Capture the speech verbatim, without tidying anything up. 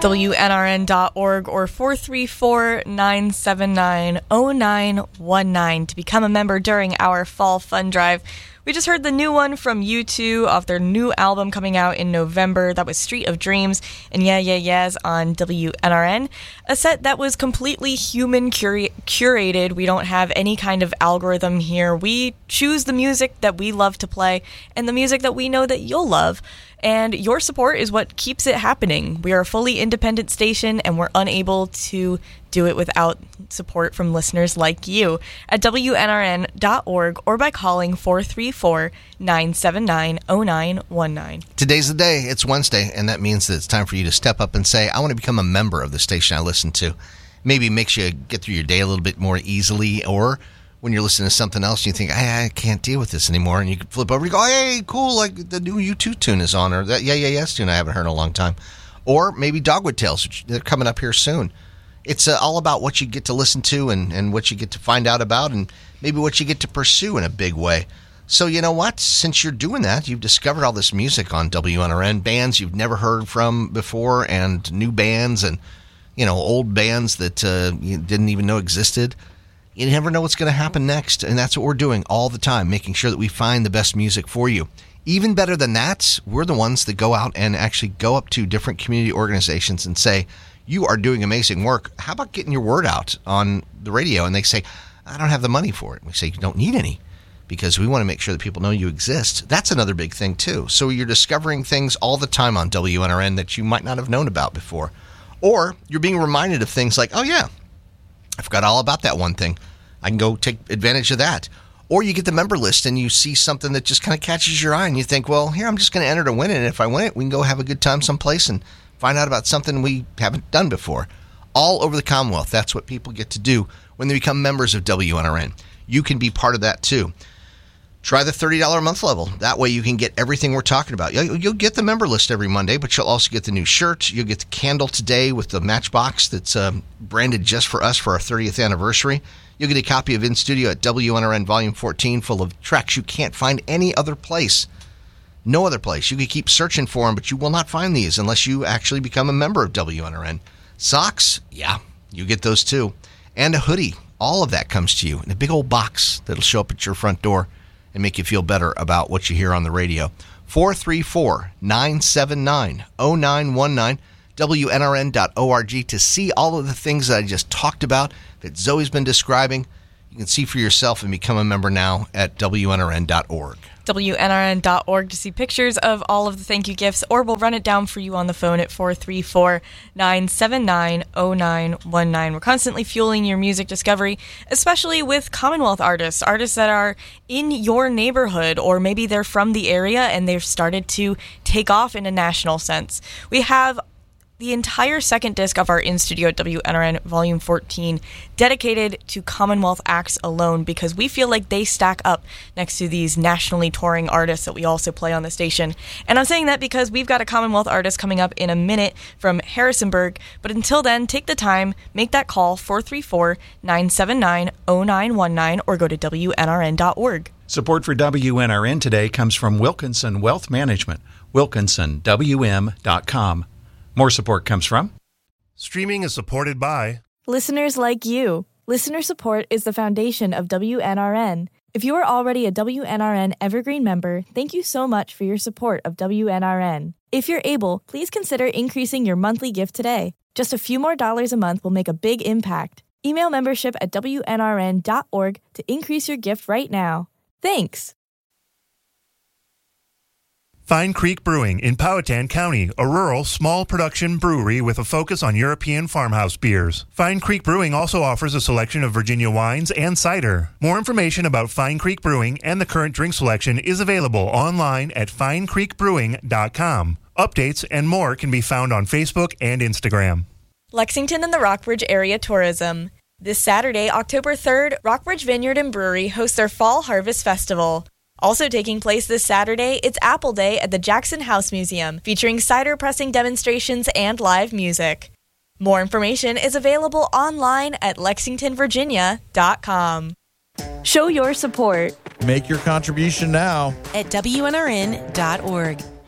W N R N dot org or four three four, nine seven nine, zero nine one nine to become a member during our Fall Fun Drive. We just heard the new one from U two off their new album coming out in November. That was Street of Dreams and Yeah Yeah Yeahs on W N R N. A set that was completely human cura- curated. We don't have any kind of algorithm here. We choose the music that we love to play and the music that we know that you'll love. And your support is what keeps it happening. We are a fully independent station, and we're unable to do it without support from listeners like you at W N R N dot org or by calling four three four, nine seven nine, zero nine one nine. Today's the day. It's Wednesday, and that means that it's time for you to step up and say, I want to become a member of the station I listen to. Maybe it makes you get through your day a little bit more easily, or when you're listening to something else, you think, I, I can't deal with this anymore. And you can flip over and go, hey, cool, like the new U two tune is on, or that Yeah Yeah Yes tune I haven't heard in a long time. Or maybe Dogwood Tales, which they're coming up here soon. It's uh, all about what you get to listen to and, and what you get to find out about and maybe what you get to pursue in a big way. So you know what? Since you're doing that, you've discovered all this music on W N R N, bands you've never heard from before and new bands and, you know, old bands that uh, you didn't even know existed. You never know what's going to happen next, and that's what we're doing all the time, making sure that we find the best music for you. Even better than that, we're the ones that go out and actually go up to different community organizations and say, you are doing amazing work. How about getting your word out on the radio? And they say, I don't have the money for it. We say, you don't need any, because we want to make sure that people know you exist. That's another big thing, too. So you're discovering things all the time on W N R N that you might not have known about before. Or you're being reminded of things like, oh, yeah, I forgot all about that one thing. I can go take advantage of that. Or you get the member list and you see something that just kind of catches your eye and you think, well, here, I'm just going to enter to win it. And if I win it, we can go have a good time someplace and find out about something we haven't done before. All over the Commonwealth, that's what people get to do when they become members of W N R N. You can be part of that, too. Try the thirty dollars a month level. That way you can get everything we're talking about. You'll get the member list every Monday, but you'll also get the new shirt. You'll get the candle today with the Matchbox that's um, branded just for us for our thirtieth anniversary. You'll get a copy of In Studio at W N R N Volume fourteen full of tracks you can't find any other place. No other place. You can keep searching for them, but you will not find these unless you actually become a member of W N R N. Socks? Yeah, you get those too. And a hoodie. All of that comes to you in a big old box that'll show up at your front door and make you feel better about what you hear on the radio. four three four, nine seven nine, zero nine one nine, W N R N dot org to see all of the things that I just talked about that Zoe's been describing. You can see for yourself and become a member now at W N R N dot org. W N R N dot org to see pictures of all of the thank you gifts, or we'll run it down for you on the phone at four three four, nine seven nine, zero nine one nine. We're constantly fueling your music discovery, especially with Commonwealth artists, artists that are in your neighborhood, or maybe they're from the area and they've started to take off in a national sense. We have the entire second disc of our In Studio at W N R N Volume fourteen dedicated to Commonwealth acts alone, because we feel like they stack up next to these nationally touring artists that we also play on the station. And I'm saying that because we've got a Commonwealth artist coming up in a minute from Harrisonburg. But until then, take the time, make that call, four three four, nine seven nine, zero nine one nine, or go to W N R N dot org. Support for W N R N today comes from Wilkinson Wealth Management, wilkinson w m dot com. More support comes from Streaming is supported by listeners like you. Listener support is the foundation of W N R N. If you are already a W N R N Evergreen member, thank you so much for your support of W N R N. If you're able, please consider increasing your monthly gift today. Just a few more dollars a month will make a big impact. Email membership at W N R N dot org to increase your gift right now. Thanks! Fine Creek Brewing in Powhatan County, a rural, small production brewery with a focus on European farmhouse beers. Fine Creek Brewing also offers a selection of Virginia wines and cider. More information about Fine Creek Brewing and the current drink selection is available online at fine creek brewing dot com. Updates and more can be found on Facebook and Instagram. Lexington and the Rockbridge Area Tourism. This Saturday, October third, Rockbridge Vineyard and Brewery hosts their Fall Harvest Festival. Also taking place this Saturday, it's Apple Day at the Jackson House Museum, featuring cider pressing demonstrations and live music. More information is available online at lexington virginia dot com. Show your support. Make your contribution now at W N R N dot org.